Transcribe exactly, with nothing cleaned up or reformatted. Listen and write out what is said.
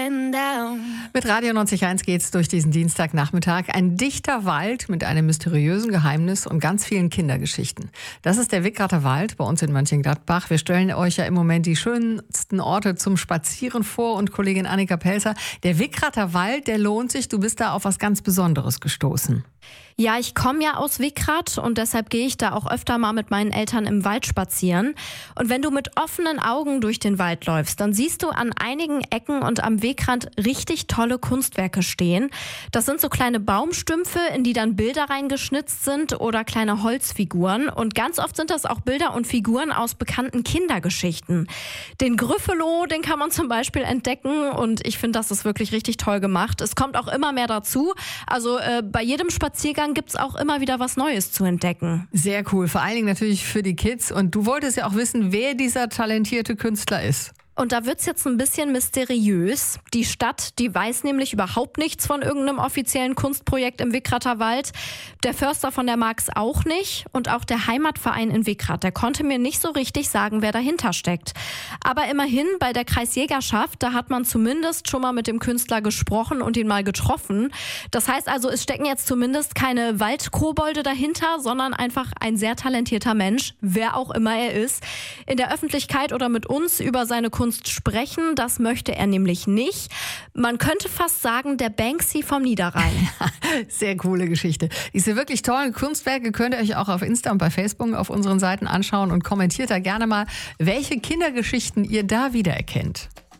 going down. Mit Radio neunzig Komma eins geht's durch diesen Dienstagnachmittag. Ein dichter Wald mit einem mysteriösen Geheimnis und ganz vielen Kindergeschichten. Das ist der Wickrater Wald bei uns in Mönchengladbach. Wir stellen euch ja im Moment die schönsten Orte zum Spazieren vor und Kollegin Annika Pelzer. Der Wickrater Wald, der lohnt sich. Du bist da auf was ganz Besonderes gestoßen. Ja, ich komme ja aus Wickrath und deshalb gehe ich da auch öfter mal mit meinen Eltern im Wald spazieren. Und wenn du mit offenen Augen durch den Wald läufst, dann siehst du an einigen Ecken und am Wegrand richtig tolle Kunstwerke stehen. Das sind so kleine Baumstümpfe, in die dann Bilder reingeschnitzt sind oder kleine Holzfiguren. Und ganz oft sind das auch Bilder und Figuren aus bekannten Kindergeschichten. Den Gryffalo, den kann man zum Beispiel entdecken und ich finde, das ist wirklich richtig toll gemacht. Es kommt auch immer mehr dazu. Also äh, bei jedem Spaziergang gibt es auch immer wieder was Neues zu entdecken. Sehr cool, vor allen Dingen natürlich für die Kids. Und du wolltest ja auch wissen, wer dieser talentierte Künstler ist. Und da wird's jetzt ein bisschen mysteriös. Die Stadt, die weiß nämlich überhaupt nichts von irgendeinem offiziellen Kunstprojekt im Wickrater Wald. Der Förster von der Marx auch nicht. Und auch der Heimatverein in Wickrath, der konnte mir nicht so richtig sagen, wer dahinter steckt. Aber immerhin bei der Kreisjägerschaft, da hat man zumindest schon mal mit dem Künstler gesprochen und ihn mal getroffen. Das heißt also, es stecken jetzt zumindest keine Waldkobolde dahinter, sondern einfach ein sehr talentierter Mensch, wer auch immer er ist. In der Öffentlichkeit oder mit uns über seine Kunst sprechen, das möchte er nämlich nicht. Man könnte fast sagen, der Banksy vom Niederrhein. Sehr coole Geschichte. Diese wirklich tollen Kunstwerke könnt ihr euch auch auf Insta und bei Facebook auf unseren Seiten anschauen und kommentiert da gerne mal, welche Kindergeschichten ihr da wiedererkennt.